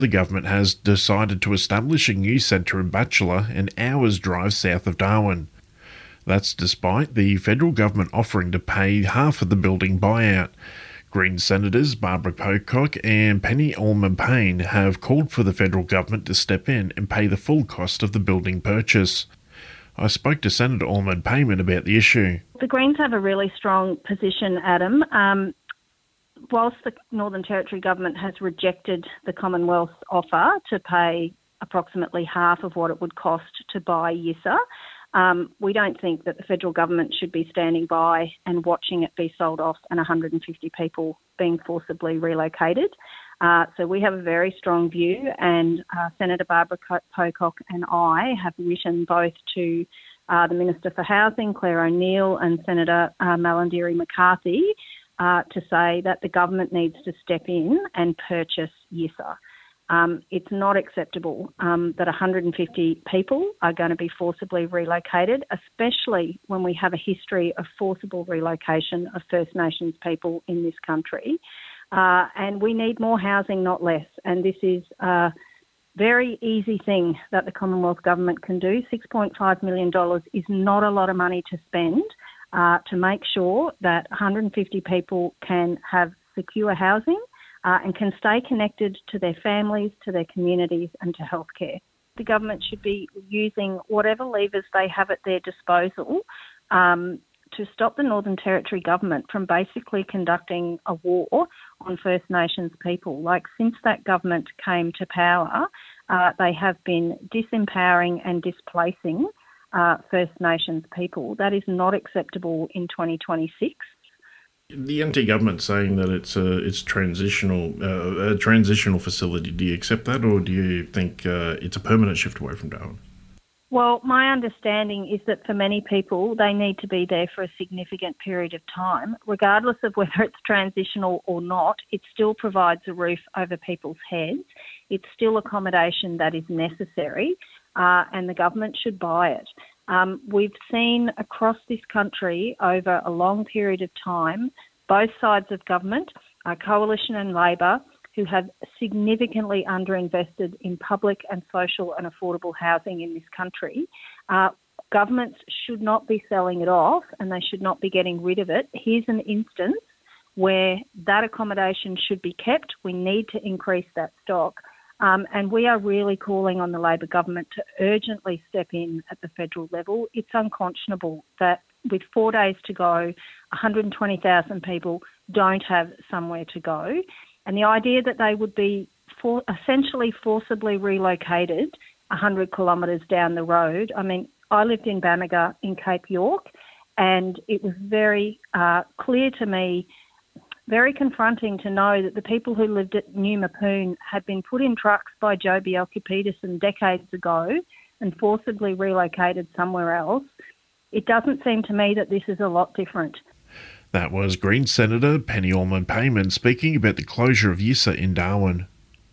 The government has decided to establish a new centre in Batchelor, an hour's drive south of Darwin. That's despite the federal government offering to pay half of the building buyout. Greens Senators Barbara Pocock and Penny Allman-Payne have called for the federal government to step in and pay the full cost of the building purchase. I spoke to Senator Allman-Payne about the issue. The Greens have a really strong position, Adam. Whilst the Northern Territory government has rejected the Commonwealth's offer to pay approximately half of what it would cost to buy Yissa, we don't think that the federal government should be standing by and watching it be sold off and 150 people being forcibly relocated. So we have a very strong view, and Senator Barbara Pocock and I have written both to the Minister for Housing, Claire O'Neill, and Senator Malarndirri McCarthy to say that the government needs to step in and purchase Yissa. It's not acceptable that 150 people are going to be forcibly relocated, especially when we have a history of forcible relocation of First Nations people in this country. And we need more housing, not less. And this is a very easy thing that the Commonwealth Government can do. $6.5 million is not a lot of money to spend to make sure that 150 people can have secure housing and can stay connected to their families, to their communities and to healthcare. The government should be using whatever levers they have at their disposal to stop the Northern Territory government from basically conducting a war on First Nations people. Like, since that government came to power, they have been disempowering and displacing First Nations people. That is not acceptable in 2026. The NT government saying that it's transitional, a transitional facility. Do you accept that, or do you think it's a permanent shift away from Darwin? Well, my understanding is that for many people, they need to be there for a significant period of time. Regardless of whether it's transitional or not, it still provides a roof over people's heads. It's still accommodation that is necessary, and the government should buy it. We've seen across this country over a long period of time, both sides of government, Coalition and Labor, who have significantly underinvested in public and social and affordable housing in this country. Governments should not be selling it off, and they should not be getting rid of it. Here's an instance where that accommodation should be kept. We need to increase that stock. And we are really calling on the Labor government to urgently step in at the federal level. It's unconscionable that with 4 days to go, 120,000 people don't have somewhere to go. And the idea that they would be essentially forcibly relocated 100 kilometres down the road. I mean, I lived in Bamaga in Cape York, and it was very clear to me, very confronting to know that the people who lived at New Mapoon had been put in trucks by Joh Bjelke-Petersen decades ago and forcibly relocated somewhere else. It doesn't seem to me that this is a lot different. That was Greens Senator Penny Allman-Payne speaking about the closure of Yissa in Darwin.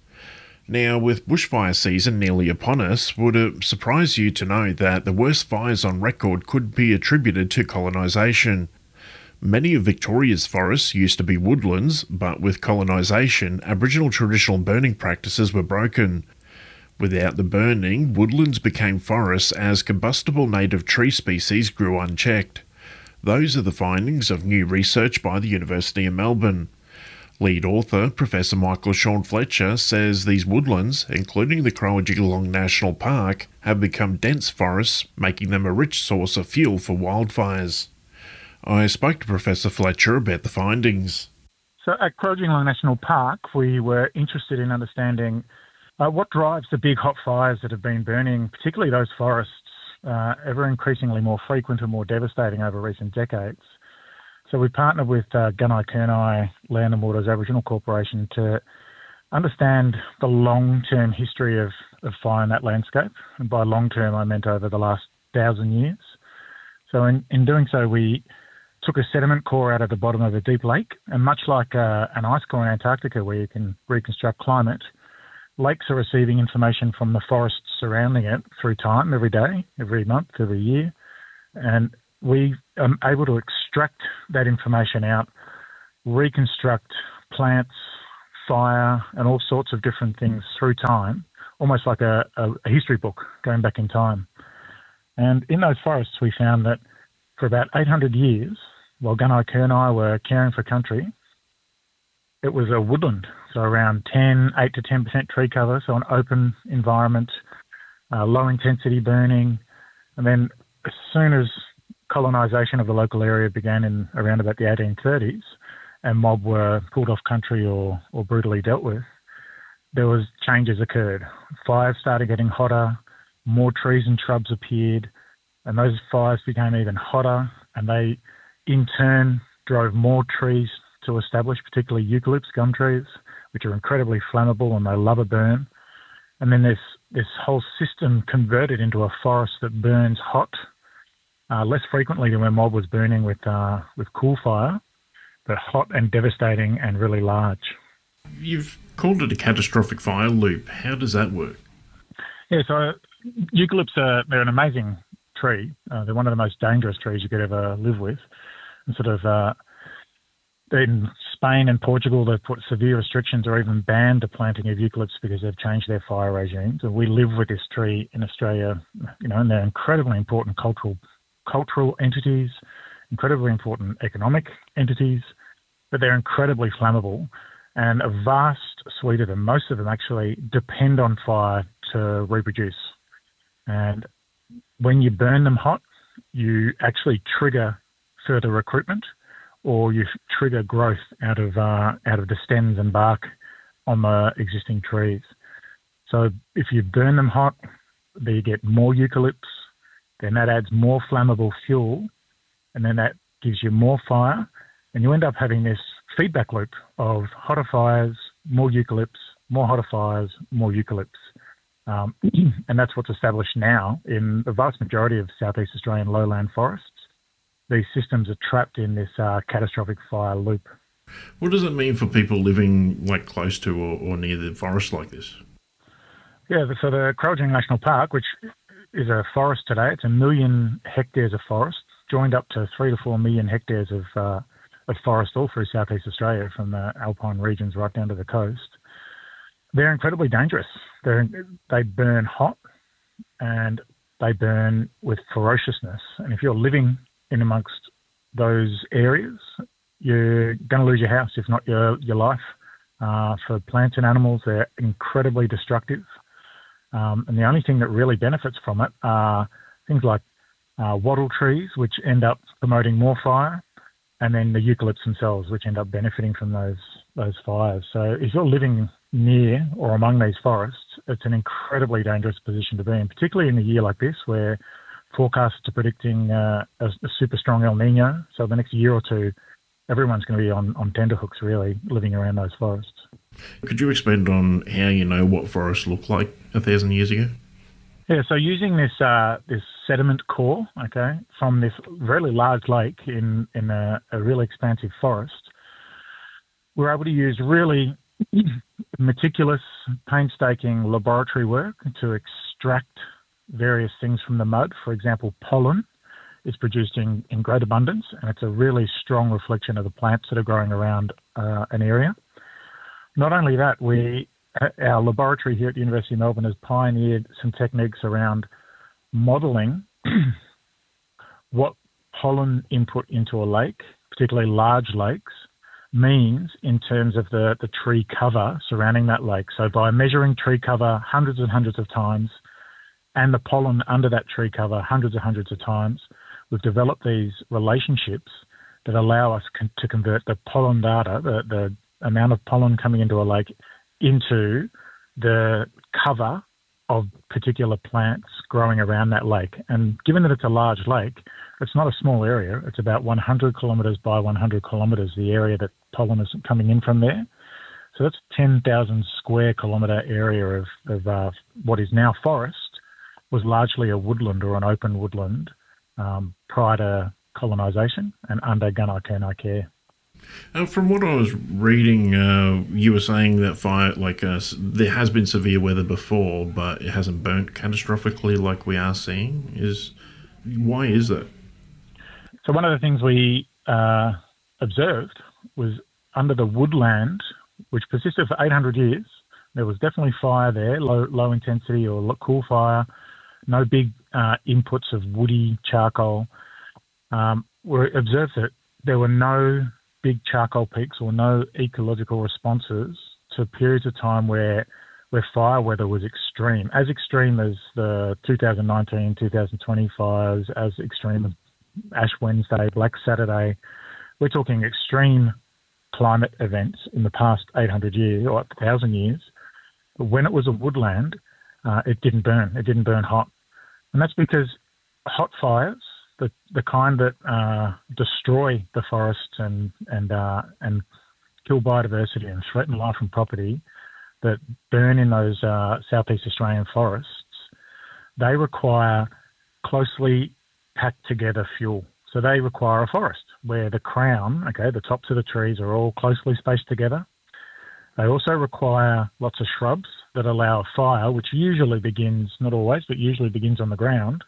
Now, with bushfire season nearly upon us, would it surprise you to know that the worst fires on record could be attributed to colonisation? Many of Victoria's forests used to be woodlands, but with colonisation, Aboriginal traditional burning practices were broken. Without the burning, woodlands became forests as combustible native tree species grew unchecked. Those are the findings of new research by the University of Melbourne. Lead author, Professor Michael Sean Fletcher, says these woodlands, including the Croajigulong National Park, have become dense forests, making them a rich source of fuel for wildfires. I spoke to Professor Fletcher about the findings. So at Croajingolong National Park, we were interested in understanding what drives the big hot fires that have been burning, particularly those forests, ever increasingly more frequent and more devastating over recent decades. So we partnered with Gunai Kurnai Land and Waters Aboriginal Corporation to understand the long-term history of fire in that landscape. And by long-term, I meant over the last 1,000 years. So in doing so, we took a sediment core out of the bottom of a deep lake, and much like an ice core in Antarctica where you can reconstruct climate, lakes are receiving information from the forests surrounding it through time, every day, every month, every year. And we are able to extract that information out, reconstruct plants, fire, and all sorts of different things through time, almost like a history book going back in time. And in those forests, we found that for about 800 years, while Gunai Kurnai were caring for country, it was a woodland, so around 8 to 10% tree cover, so an open environment, low intensity burning. And then as soon as colonisation of the local area began in around about the 1830s, and mob were pulled off country or brutally dealt with, there was changes occurred. Fires started getting hotter, more trees and shrubs appeared, and those fires became even hotter, and they in turn drove more trees to establish, particularly eucalypts, gum trees, which are incredibly flammable and they love a burn. And then this whole system converted into a forest that burns hot, less frequently than when mob was burning with cool fire, but hot and devastating and really large. You've called it a catastrophic fire loop. How does that work? Yeah, so eucalypts they're an amazing tree. They're one of the most dangerous trees you could ever live with. And in Spain and Portugal, they've put severe restrictions or even banned the planting of eucalypts because they've changed their fire regimes. And we live with this tree in Australia, and they're incredibly important cultural entities, incredibly important economic entities, but they're incredibly flammable. And a vast suite of them, most of them actually depend on fire to reproduce. And when you burn them hot, you actually trigger further recruitment, or you trigger growth out of the stems and bark on the existing trees. So if you burn them hot, you get more eucalypts, then that adds more flammable fuel, and then that gives you more fire, and you end up having this feedback loop of hotter fires, more eucalypts, more hotter fires, more eucalypts. And that's what's established now in the vast majority of Southeast Australian lowland forests. These systems are trapped in this catastrophic fire loop. What does it mean for people living close to or near the forest like this? Yeah, so the Kurrajong National Park, which is a forest today, it's 1 million hectares of forest, joined up to 3 to 4 million hectares of forest all through Southeast Australia, from the alpine regions right down to the coast. They're incredibly dangerous. They burn hot and they burn with ferociousness. And if you're living in amongst those areas, you're going to lose your house, if not your life. For plants and animals, they're incredibly destructive. And the only thing that really benefits from it are things like wattle trees, which end up promoting more fire, and then the eucalypts themselves, which end up benefiting from those fires. So if you're living near or among these forests, it's an incredibly dangerous position to be in, particularly in a year like this where forecasts are predicting a super strong El Nino. So the next year or two, everyone's going to be on tenterhooks, really, living around those forests. Could you expand on how you know what forests looked like 1,000 years ago? Yeah, so using this sediment core, from this really large lake in a really expansive forest, we're able to use really meticulous, painstaking laboratory work to extract various things from the mud. For example, pollen is produced in great abundance, and it's a really strong reflection of the plants that are growing around an area. Not only that, our laboratory here at the University of Melbourne has pioneered some techniques around modelling what pollen input into a lake, particularly large lakes, means in terms of the tree cover surrounding that lake. So by measuring tree cover hundreds and hundreds of times and the pollen under that tree cover hundreds and hundreds of times, we've developed these relationships that allow us to convert the pollen data, the amount of pollen coming into a lake, into the cover of particular plants growing around that lake. And given that it's a large lake, it's not a small area. It's about 100 kilometres by 100 kilometres, the area that pollen is coming in from there. So that's 10,000 square kilometre area of what is now forest, was largely a woodland or an open woodland prior to colonisation and under Gunai Kurnai care. From what I was reading, you were saying that fire, there has been severe weather before, but it hasn't burnt catastrophically like we are seeing. Why is that? So one of the things we observed was under the woodland which persisted for 800 years. There was definitely fire there, low intensity or cool fire, no big inputs of woody charcoal. We observed that there were no big charcoal peaks or no ecological responses to periods of time where fire weather was extreme as the 2019, 2020 fires, as extreme as Ash Wednesday, Black Saturday. We're talking extreme climate events in the past 800 years or 1,000 years. But when it was a woodland, it didn't burn. It didn't burn hot. And that's because hot fires, the kind that destroy the forests and kill biodiversity and threaten life and property, that burn in those Southeast Australian forests, they require closely packed together fuel. So they require a forest where the crown, the tops of the trees are all closely spaced together. They also require lots of shrubs that allow a fire, which usually begins, not always, but usually begins on the ground.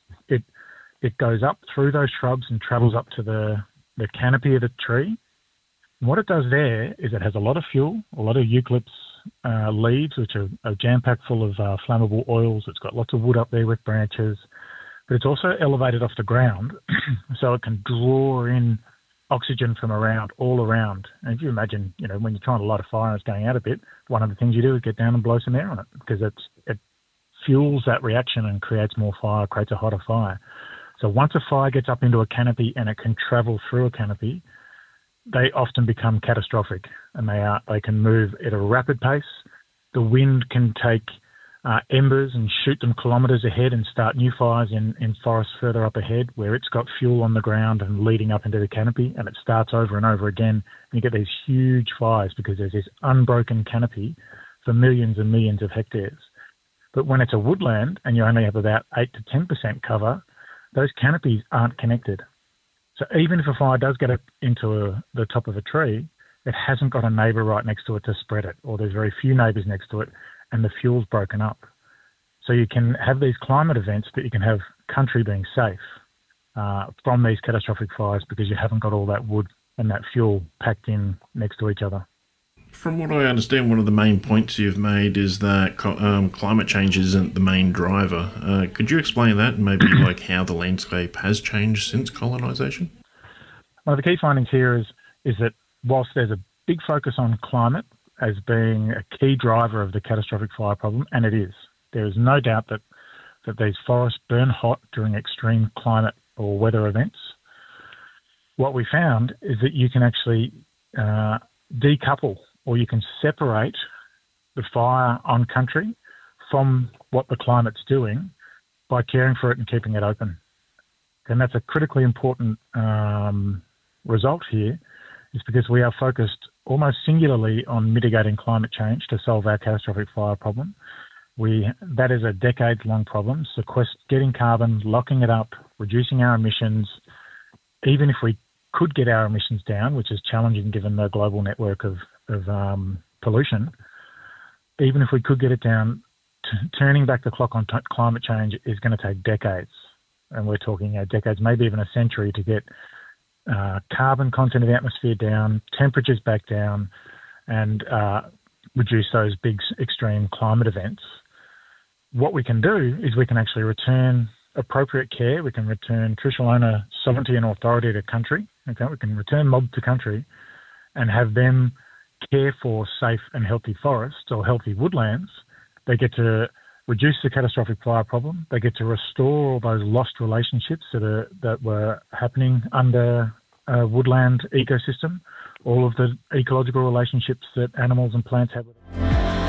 It goes up through those shrubs and travels up to the canopy of the tree. And what it does there is it has a lot of fuel, a lot of eucalyptus leaves, which are jam-packed full of flammable oils. It's got lots of wood up there with branches, but it's also elevated off the ground so it can draw in oxygen from all around. And if you imagine, when you're trying to light a fire and it's going out a bit, one of the things you do is get down and blow some air on it because it fuels that reaction and creates more fire, creates a hotter fire. So once a fire gets up into a canopy and it can travel through a canopy, they often become catastrophic, and they can move at a rapid pace. The wind can take embers and shoot them kilometres ahead and start new fires in forests further up ahead where it's got fuel on the ground and leading up into the canopy, and it starts over and over again. And you get these huge fires because there's this unbroken canopy for millions and millions of hectares. But when it's a woodland and you only have about 8 to 10% cover, those canopies aren't connected. So even if a fire does get up into the top of a tree, it hasn't got a neighbour right next to it to spread it, or there's very few neighbours next to it, and the fuel's broken up. So you can have these climate events, but you can have country being safe from these catastrophic fires because you haven't got all that wood and that fuel packed in next to each other. From what I understand, one of the main points you've made is that climate change isn't the main driver. Could you explain that and maybe how the landscape has changed since colonisation? One of the key findings here is that whilst there's a big focus on climate as being a key driver of the catastrophic fire problem, and it is, there is no doubt that these forests burn hot during extreme climate or weather events. What we found is that you can actually decouple, or you can separate the fire on country from what the climate's doing by caring for it and keeping it open. And that's a critically important result here, is because we are focused almost singularly on mitigating climate change to solve our catastrophic fire problem. That is a decades-long problem. Getting carbon, locking it up, reducing our emissions. Even if we could get our emissions down, which is challenging given the global network of pollution, even if we could get it down, turning back the clock on climate change is going to take decades. And we're talking decades, maybe even a century, to get carbon content of the atmosphere down, temperatures back down, and reduce those big extreme climate events. What we can do is we can actually return appropriate care. We can return traditional owner sovereignty and authority to country. Okay, we can return mob to country and have them care for safe and healthy forests or healthy woodlands. They get to reduce the catastrophic fire problem. They get to restore all those lost relationships that were happening under a woodland ecosystem, all of the ecological relationships that animals and plants have with it.